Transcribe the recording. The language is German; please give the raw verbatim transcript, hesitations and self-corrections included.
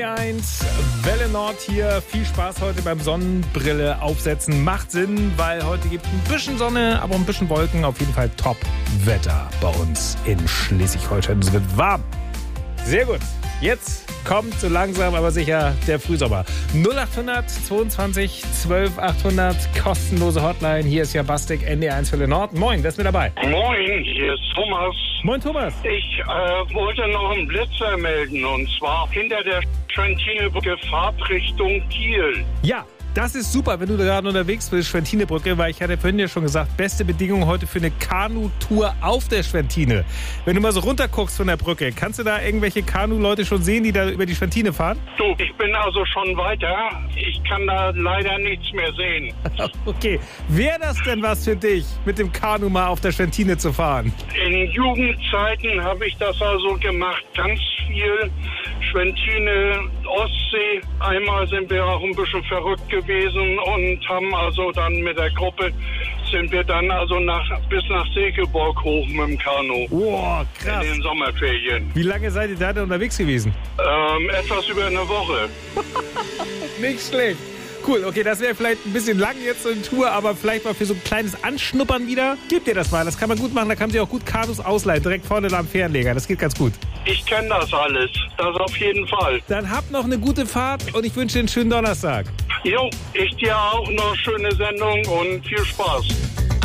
E eins, Welle Nord hier. Viel Spaß heute beim Sonnenbrille aufsetzen. Macht Sinn, weil heute gibt es ein bisschen Sonne, aber ein bisschen Wolken. Auf jeden Fall Top-Wetter bei uns in Schleswig-Holstein. Es wird warm. Sehr gut. Jetzt kommt so langsam, aber sicher der Frühsommer. null achthundert zweiundzwanzig zwölf achthundert, kostenlose Hotline. Hier ist ja Bastek, N D R eins Welle Nord. Moin, wer ist mit dabei? Moin, hier ist Thomas. Moin, Thomas. Ich äh, wollte noch einen Blitzer melden, und zwar hinter der Schwentinebrücke Fahrtrichtung Kiel. Ja. Das ist super, wenn du da gerade unterwegs bist, Schwentinebrücke, weil ich hatte vorhin ja schon gesagt, beste Bedingungen heute für eine Kanutour auf der Schwentine. Wenn du mal so runterguckst von der Brücke, kannst du da irgendwelche Kanu-Leute schon sehen, die da über die Schwentine fahren? Du, ich bin also schon weiter. Ich kann da leider nichts mehr sehen. Okay, wäre das denn was für dich, mit dem Kanu mal auf der Schwentine zu fahren? In Jugendzeiten habe ich das also gemacht, ganz viel. Schwentine, Ostsee. Einmal sind wir auch ein bisschen verrückt gewesen und haben also dann mit der Gruppe sind wir dann also nach, bis nach Segeborg hoch mit dem Kanu. Wow, krass. In den Sommerferien. Wie lange seid ihr da denn unterwegs gewesen? Ähm, etwas über eine Woche. Nicht schlecht. Cool, okay, das wäre vielleicht ein bisschen lang jetzt so eine Tour, aber vielleicht mal für so ein kleines Anschnuppern wieder. Gebt ihr das mal, das kann man gut machen, da kann man sich auch gut Kanus ausleihen, direkt vorne da am Fernleger, das geht ganz gut. Ich kenne das alles, das auf jeden Fall. Dann habt noch eine gute Fahrt und ich wünsche dir einen schönen Donnerstag. Jo, ich dir auch noch schöne Sendung und viel Spaß.